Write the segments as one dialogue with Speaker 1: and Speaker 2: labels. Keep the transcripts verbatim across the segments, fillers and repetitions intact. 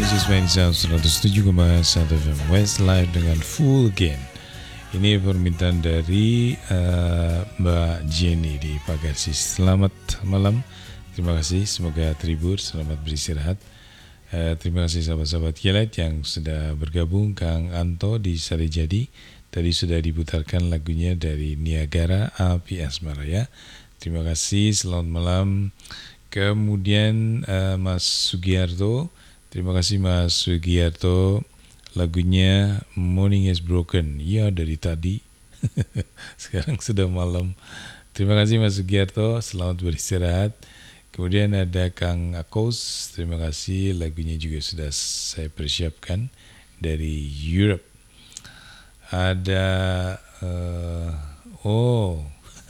Speaker 1: This is Main seratus tujuh koma satu F M Westlife dengan Full Gain. Ini permintaan dari uh, Mbak Jenny di Pagarsi. Selamat malam, terima kasih, semoga terhibur, selamat beristirahat. uh, Terima kasih sahabat-sahabat Kilat yang sudah bergabung. Kang Anto di Sarijadi, tadi sudah diputarkan lagunya dari Niagara Api Asmara ya. Terima kasih, selamat malam. Kemudian uh, Mas Sugiarto, terima kasih Mas Sugiarto, lagunya Morning is Broken. Ya dari tadi, sekarang sudah malam. Terima kasih Mas Sugiarto, selamat beristirahat. Kemudian ada Kang Akos, terima kasih, lagunya juga sudah saya persiapkan dari Europe. Ada, uh, oh,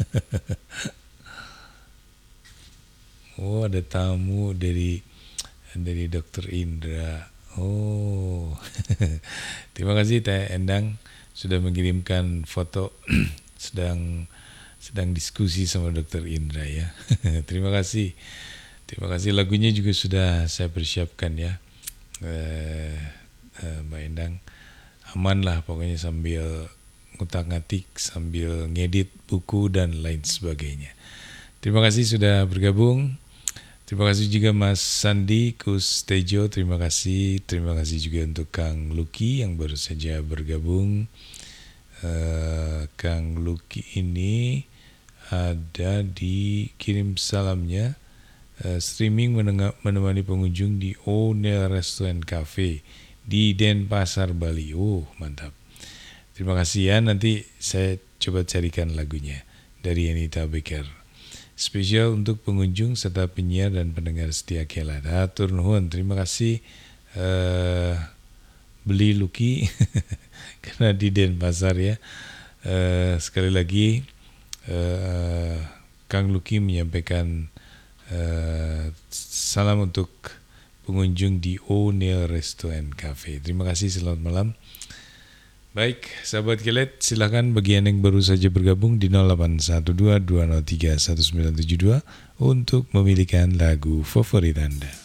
Speaker 1: oh ada tamu dari dari Dokter Indra. Oh, terima kasih Teh Endang sudah mengirimkan foto sedang sedang diskusi sama Dokter Indra ya. Terima kasih, terima kasih. Lagunya juga sudah saya persiapkan ya, eh, eh, Mbak Endang. Aman lah pokoknya sambil ngutak-ngatik, sambil ngedit buku dan lain sebagainya. Terima kasih sudah bergabung. Terima kasih juga Mas Sandi Kustejo, terima kasih. Terima kasih juga untuk Kang Luki yang baru saja bergabung. uh, Kang Luki ini ada di kirim salamnya, uh, streaming menengah, menemani pengunjung di O'Neil Restaurant Cafe di Denpasar, Bali. Oh mantap, terima kasih ya. Nanti saya coba carikan lagunya dari Anita Baker. Spesial untuk pengunjung serta penyiar dan pendengar setia Kilat. Hatur nuhun, terima kasih uh, beli Luki karena di Denpasar ya. Uh, sekali lagi uh, Kang Luki menyampaikan uh, salam untuk pengunjung di O'Neil Restaurant Cafe. Terima kasih, selamat malam. Baik, sahabat Kilat, silakan bagi yang baru saja bergabung di nol delapan satu dua dua nol tiga satu sembilan tujuh dua untuk memilihkan lagu favorit Anda.